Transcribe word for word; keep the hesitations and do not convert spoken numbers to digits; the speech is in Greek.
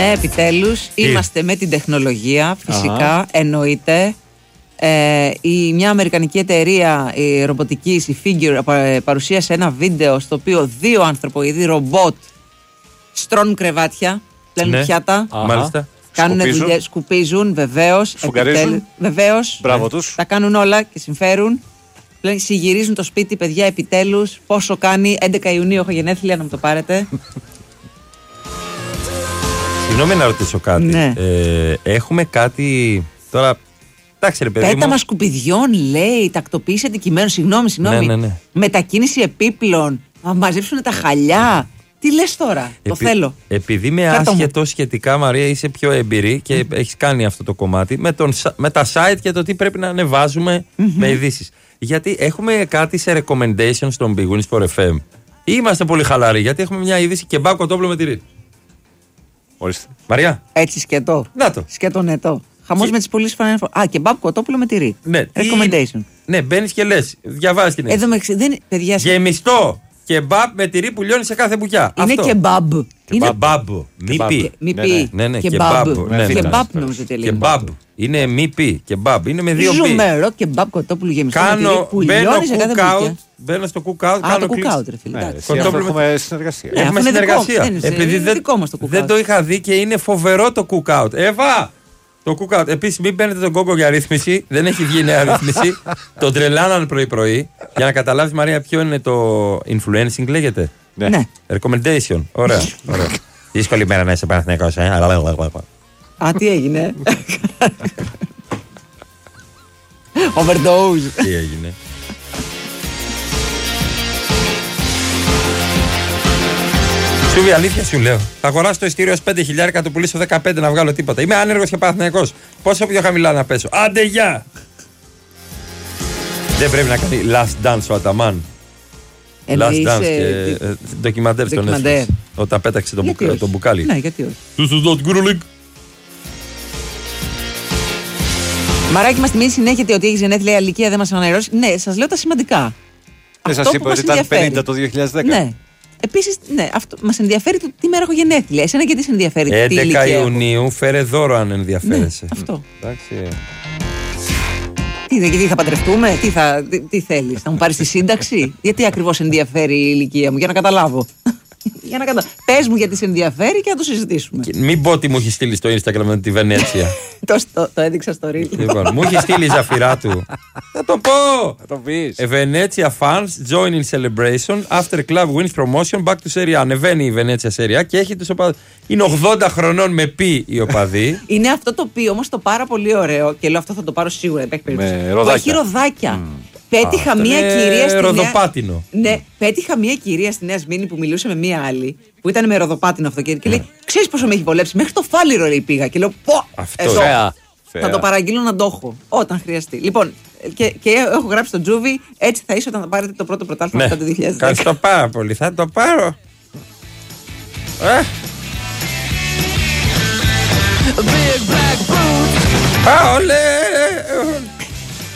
Ναι, επιτέλους. Είμαστε με την τεχνολογία, φυσικά, Αχα. εννοείται. Ε, η, μια αμερικανική εταιρεία η ρομποτικής, η Figure, παρουσίασε ένα βίντεο στο οποίο δύο ανθρωποειδή ρομπότ στρώνουν κρεβάτια, πλένουν ναι. πιάτα. Μάλιστα. Κάνουν δουλειές, σκουπίζουν, βεβαίως. Βεβαίως. Μπράβο τους. Τα κάνουν όλα και συμφέρουν. Πλέον συγυρίζουν το σπίτι, παιδιά, επιτέλους. Πόσο κάνει, έντεκα Ιουνίου έχω γενέθλια, να μου το πάρετε. Συγγνώμη να ρωτήσω κάτι. Ναι. Ε, έχουμε κάτι τώρα. Εντάξει, ρε παιδί μου. Πέταμα σκουπιδιών, λέει, τακτοποίηση αντικειμένων. Συγγνώμη, συγγνώμη. Ναι, ναι, ναι. Μετακίνηση επίπλων. Να μαζέψουν τα χαλιά. Τι λες τώρα, Επί, το θέλω. Επειδή είμαι άσχετο σχετικά, Μαρία, είσαι πιο έμπειρη και mm. έχεις κάνει αυτό το κομμάτι με, τον, με τα site και το τι πρέπει να ανεβάζουμε mm-hmm. με ειδήσεις. Γιατί έχουμε κάτι σε recommendations στον Big Wins for εφ εμ. Είμαστε πολύ χαλαροί, γιατί έχουμε μια είδηση κεμπάπ κοτόπουλο με τυρί. Ορίστε. Μαριά. Έτσι σκέτο. Να το. Σκέτο νετό. Χαμός και... με τις πωλήσεις φανέλων. Α, κεμπάπ κοτόπουλο με τυρί. Ναι. Recommendation. Ναι, μπαίνεις και λες. Διαβάζεις την Εδώ με δεν... παιδιά. Γεμιστό. Κεμπάπ με τυρί που λιώνει σε κάθε μπουκιά. Είναι κεμπάμπ. Κεμπάμπ. Μη πει. Μη πει. Ναι, ναι, κεμπάμπ. Ναι, κεμπάμπ νομίζω τελείω. Κεμπάμπ. Είναι μη πει. Κεμπάμπ. Είναι με δύο πι. Ζουμερό κεμπάμπ κοτόπουλο γεμιστό. Κάνω. Μπαίνω σε κάθε μπουκιά. Μπαίνω στο cook-out. Α, το cook-out, ρε φίλε. Έχουμε συνεργασία. Έχουμε συνεργασία. Επειδή δεν το είχα δει και είναι φοβερό το cook-out. Εύα! Το cook-out. Επίσης, μην παίρνετε τον κόκο για ρύθμιση. Δεν έχει βγει νέα ρύθμιση. Τον τρελάναν πρωί-πρωί. Για να καταλάβεις, Μαρία, ποιο είναι το influencing, λέγεται. Ναι. Recommendation. Ωραία. Ωραία. Δύσκολη μέρα να είσαι Παναθηναϊκός, ε. Α, τι έγινε. Overdose. Τι έγινε. Σούβι, αλήθεια σου λέω. Θα αγοράσω το ειστήριο ως πέντε χιλιάρικα, το πουλήσω δεκαπέντε να βγάλω τίποτα. Είμαι άνεργος και Παναθηναϊκός. Πόσο πιο χαμηλά να πέσω. Άντε γεια! Δεν πρέπει να κάνει last dance ο Αταμάν. Last dance και ντοκιμαντέρ στον Netflix. Όταν πέταξε το μπουκάλι. Ναι, γιατί όχι. This is not good league. Μαράκι, μας θυμίζει συνέχεια ότι έχεις γενέθλια ηλικία, δεν μας ανανεώσει. Ναι, σας λέω τα σημαντικά. Δεν σας είπα ότι ήταν πενήντα το δύο χιλιάδες δέκα. Ναι. Επίσης, ναι, αυτό μας ενδιαφέρει το τι μέρα έχω γενέθλια. Εσένα γιατί σε ενδιαφέρει τι ηλικία έντεκα Ιουνίου, φέρε δώρο αν ενδιαφέρεσαι. Ναι, αυτό. Εντάξει. Τι, τι θα παντρευτούμε, τι, θα, τι, τι θέλεις, θα μου πάρεις τη σύνταξη. Γιατί ακριβώς ενδιαφέρει η ηλικία μου, για να καταλάβω. Για να κατα... Πες μου γιατί σε ενδιαφέρει και να το συζητήσουμε. Και μην πω ότι μου έχει στείλει στο Instagram με τη Βενέτσια. το, το, το έδειξα στο reel. Λοιπόν, μου έχει στείλει η Ζαφυρά του. Θα το πω! Θα το πεις. A Venezia fans join in celebration after club wins promotion back to Serie A. Ανεβαίνει η Βενέτσια Serie A και έχει τους οπαδούς. Είναι ογδόντα χρονών με πι οι οπαδοί. Είναι αυτό το πι όμως το πάρα πολύ ωραίο και λέω αυτό θα το πάρω σίγουρα. Δεν έχει περίπτωση. Ροδάκια. Έχει ροδάκια. Mm. Πέτυχα Α, μία κυρία στη ροδοπάτινο. Νέα... Ναι, πέτυχα μία κυρία στη Νέα Σμύρνη που μιλούσε με μία άλλη που ήταν με ροδοπάτινο αυτό και, και λέει: ξέρεις πόσο με έχει βολέψει. Μέχρι το Φάληρο λέει πήγα. Και λέω: πω! Αυτό εδώ, φαία, θα φαία. το παραγγείλω να το έχω όταν χρειαστεί. Λοιπόν, και, και έχω γράψει στο Τζούβι: έτσι θα είσαι όταν θα πάρετε το πρώτο πρωτάθλημα Ναι. μετά το δύο χιλιάδες δέκα. Ευχαριστώ πάρα πολύ. Θα το πάρω. Ε. Πάω, λέ.